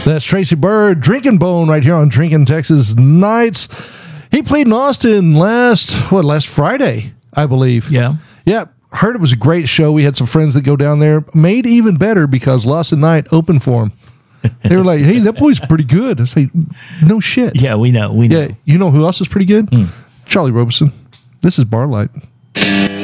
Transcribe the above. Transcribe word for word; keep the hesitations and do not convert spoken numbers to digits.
That's Tracy Bird, Drinking Bone, right here on Drinking Texas Nights. He played in Austin last, what, last Friday, I believe. Yeah. Yeah. Heard it was a great show. We had some friends that go down there. Made even better because Lost at Night opened for him. They were like, hey, that boy's pretty good. I say, no shit. Yeah, we know. We know. Yeah. You know who else is pretty good? Hmm. Charlie Robeson. This is Bar Light.